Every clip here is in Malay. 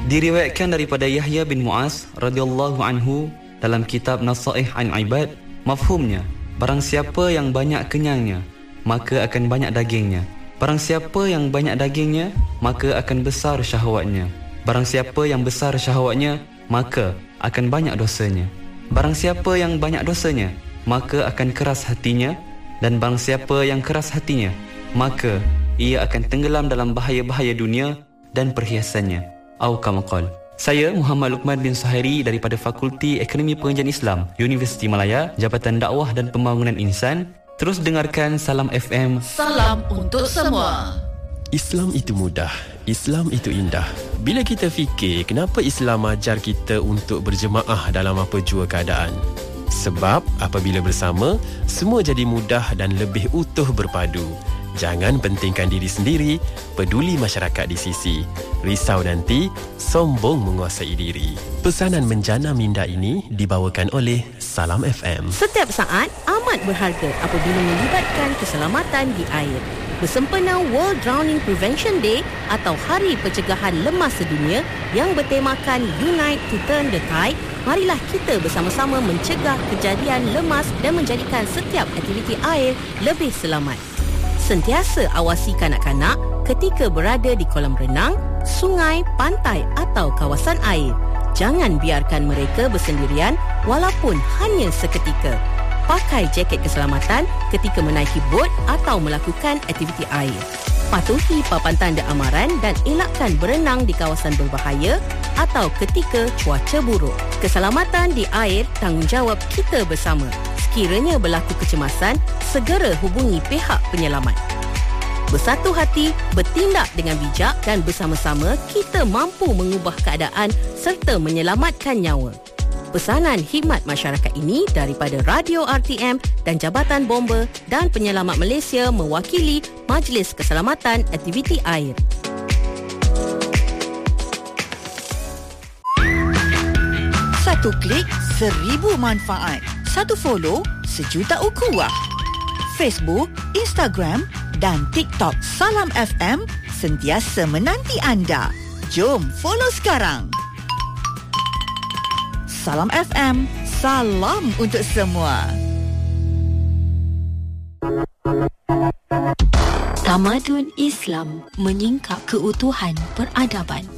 Diriwayatkan daripada Yahya bin Mu'az radhiyallahu anhu dalam kitab Nasaih an Ibad, mafhumnya, barang siapa yang banyak kenyangnya, maka akan banyak dagingnya. Barang siapa yang banyak dagingnya, maka akan besar syahwatnya. Barang siapa yang besar syahwatnya, maka akan banyak dosanya. Barang siapa yang banyak dosanya, maka akan keras hatinya. Dan barang siapa yang keras hatinya, maka ia akan tenggelam dalam bahaya-bahaya dunia dan perhiasannya. Au kama qala. Saya Muhammad Luqman bin Suhairi daripada Fakulti Ekonomi Pengajian Islam, Universiti Malaya, Jabatan Dakwah dan Pembangunan Insan. Terus dengarkan Salam FM. Salam untuk semua. Islam itu mudah, Islam itu indah. Bila kita fikir kenapa Islam ajar kita untuk berjemaah dalam apa jua keadaan? Sebab apabila bersama, semua jadi mudah dan lebih utuh berpadu. Jangan pentingkan diri sendiri, peduli masyarakat di sisi. Risau nanti, sombong menguasai diri. Pesanan menjana minda ini dibawakan oleh Salam FM. Setiap saat amat berharga apabila melibatkan keselamatan di air. Bersempena World Drowning Prevention Day atau Hari Pencegahan Lemas Sedunia yang bertemakan Unite to Turn the Tide, marilah kita bersama-sama mencegah kejadian lemas dan menjadikan setiap aktiviti air lebih selamat. Sentiasa awasi kanak-kanak ketika berada di kolam renang, sungai, pantai atau kawasan air. Jangan biarkan mereka bersendirian walaupun hanya seketika. Pakai jaket keselamatan ketika menaiki bot atau melakukan aktiviti air. Patuhi papan tanda amaran dan elakkan berenang di kawasan berbahaya atau ketika cuaca buruk. Keselamatan di air tanggungjawab kita bersama. Sekiranya berlaku kecemasan, segera hubungi pihak penyelamat. Bersatu hati, bertindak dengan bijak dan bersama-sama kita mampu mengubah keadaan serta menyelamatkan nyawa. Pesanan khidmat masyarakat ini daripada Radio RTM dan Jabatan Bomba dan Penyelamat Malaysia mewakili Majlis Keselamatan Aktiviti Air. Satu klik, 1000 manfaat. Satu follow, 1,000,000 ukhuwah. Facebook, Instagram dan TikTok Salam FM sentiasa menanti anda. Jom follow sekarang. Salam FM, salam untuk semua. Tamadun Islam menyingkap keutuhan peradaban.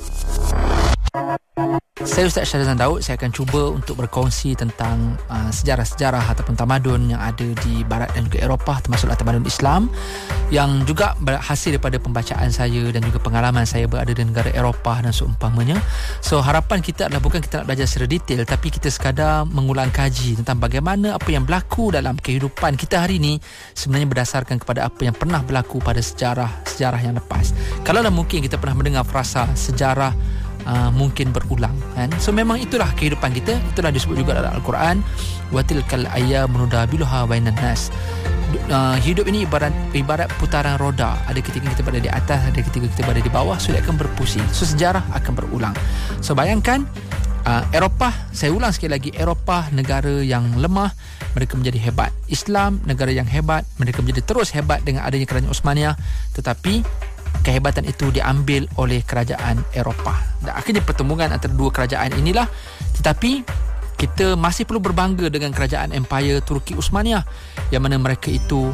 Saya Ustaz Syahrazan Daud. Saya akan cuba untuk berkongsi tentang sejarah-sejarah ataupun tamadun yang ada di Barat dan juga Eropah, termasuklah tamadun Islam yang juga berhasil daripada pembacaan saya dan juga pengalaman saya berada di negara Eropah dan seumpamanya. So harapan kita adalah bukan kita nak belajar secara detail, tapi kita sekadar mengulang kaji tentang bagaimana apa yang berlaku dalam kehidupan kita hari ini sebenarnya berdasarkan kepada apa yang pernah berlaku pada sejarah yang lepas. Kalaulah mungkin kita pernah mendengar frasa sejarah mungkin berulang kan? So memang itulah kehidupan kita. Itulah disebut juga dalam Al-Quran, wa tilkal ayyamu nudawiluha bainan nas. Hidup ini ibarat putaran roda. Ada ketika kita berada di atas, ada ketika kita berada di bawah. So dia akan berpusing. So sejarah akan berulang. So bayangkan Eropah, saya ulang sekali lagi, Eropah negara yang lemah, mereka menjadi hebat. Islam negara yang hebat, mereka menjadi terus hebat dengan adanya kerajaan Osmaniyah. Tetapi kehebatan itu diambil oleh kerajaan Eropah. Dan akhirnya pertemuan antara dua kerajaan inilah. Tetapi kita masih perlu berbangga dengan kerajaan Empire Turki Osmaniyah, yang mana mereka itu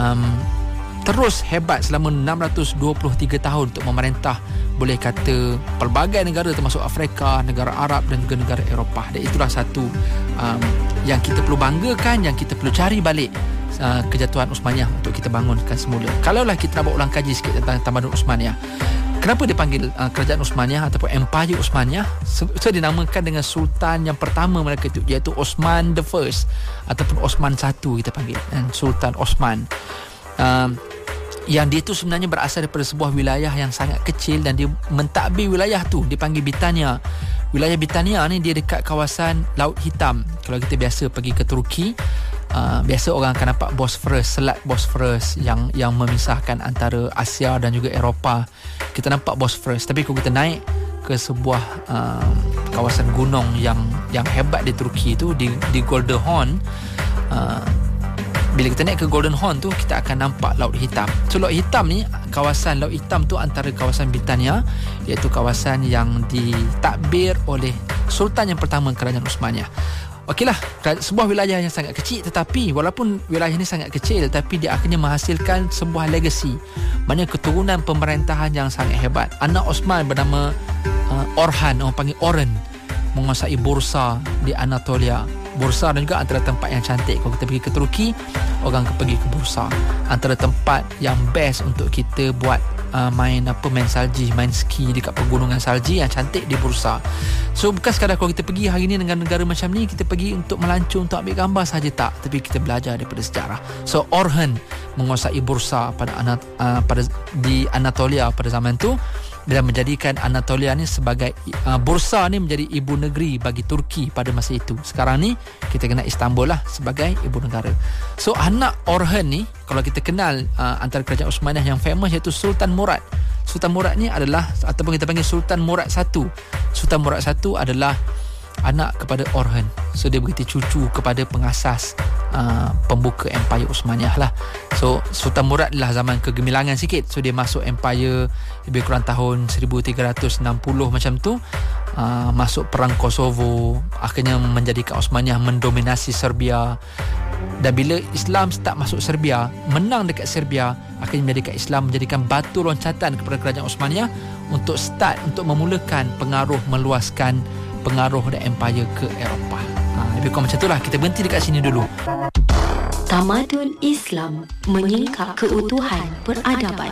terus hebat selama 623 tahun untuk memerintah, boleh kata, pelbagai negara termasuk Afrika, negara Arab dan juga negara Eropah. Dan itulah satu yang kita perlu banggakan, yang kita perlu cari balik kejatuhan Osmaniyah untuk kita bangunkan semula. Kalaulah kita nak buat ulang kaji sikit tentang tamadun Osmaniyah. Kenapa dipanggil kerajaan Osmaniyah ataupun Empire Osmaniyah? So dinamakan dengan sultan yang pertama mereka itu, iaitu Osman the First ataupun Osman I kita panggil, dan Sultan Osman. Yang dia itu sebenarnya berasal daripada sebuah wilayah yang sangat kecil dan dia mentadbir wilayah tu dipanggil Britania. Wilayah Britania ni dia dekat kawasan Laut Hitam. Kalau kita biasa pergi ke Turki, biasa orang akan nampak Bosphorus, selat Bosphorus yang memisahkan antara Asia dan juga Eropah. Kita nampak Bosphorus. Tapi kalau kita naik ke sebuah kawasan gunung yang hebat di Turki itu, di Golden Horn, Bila kita naik ke Golden Horn tu, kita akan nampak Laut Hitam. So Laut Hitam ni, kawasan Laut Hitam tu antara kawasan Britania, iaitu kawasan yang ditadbir oleh Sultan yang pertama Kerajaan Osmaniyah. Okeylah, sebuah wilayah yang sangat kecil, tetapi walaupun wilayah ini sangat kecil, tapi dia akhirnya menghasilkan sebuah legacy, maknanya keturunan pemerintahan yang sangat hebat. Anak Osman bernama Orhan, orang panggil Oren, menguasai Bursa di Anatolia. Bursa dan juga antara tempat yang cantik. Kalau kita pergi ke Turki, orang pergi ke Bursa. Antara tempat yang best untuk kita buat main salji, main ski dekat pegunungan salji yang cantik di Bursa. So bukan sekadar kalau kita pergi hari ni dengan negara macam ni, kita pergi untuk melancong, untuk ambil gambar saja, tak, tapi kita belajar daripada sejarah. So Orhan menguasai Bursa di Anatolia pada zaman tu, dan menjadikan Anatolia ni sebagai Bursa ni menjadi ibu negeri bagi Turki pada masa itu. Sekarang ni kita kenal Istanbul lah sebagai ibu negara. So anak Orhan ni, kalau kita kenal antara kerajaan Osmaniyah yang famous, iaitu Sultan Murad. Sultan Murad ni adalah, ataupun kita panggil Sultan Murad I. Sultan Murad I adalah anak kepada Orhan. So dia berarti cucu kepada pengasas pembuka Empire Osmaniyah lah. So Sultan Murad adalah zaman kegemilangan sikit. So dia masuk Empire lebih kurang tahun 1360 macam tu. Masuk perang Kosovo, akhirnya menjadikan Osmaniyah mendominasi Serbia. Dan bila Islam start masuk Serbia, menang dekat Serbia, akhirnya menjadikan Islam menjadikan batu loncatan kepada kerajaan Osmaniyah untuk memulakan pengaruh, meluaskan pengaruh dan empire ke Eropah. Lebih kurang macam itulah. Kita berhenti dekat sini dulu. Tamadun Islam menyingkap keutuhan peradaban.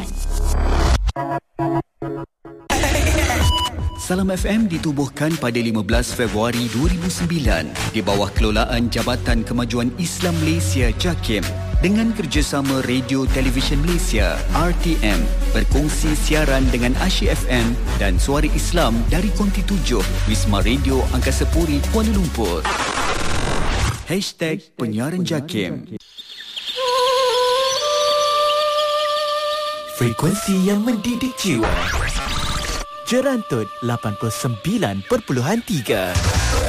Salam FM ditubuhkan pada 15 Februari 2009 di bawah kelolaan Jabatan Kemajuan Islam Malaysia JAKIM dengan kerjasama Radio Television Malaysia RTM, berkongsi siaran dengan Asyik FM dan Suara Islam dari Konti 7 Wisma Radio Angkasa Puri Kuala Lumpur. #Penyiaran JAKIM. Frekuensi yang mendidik jiwa. Jerantut 89.3.